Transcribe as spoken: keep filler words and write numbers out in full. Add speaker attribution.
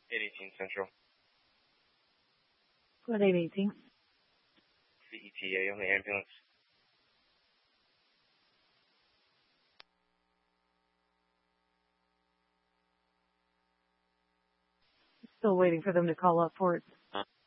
Speaker 1: eight eighteen Central.
Speaker 2: What eight eighteen?
Speaker 1: The E T A on the ambulance.
Speaker 2: Still waiting for them to call up for it.
Speaker 1: Huh?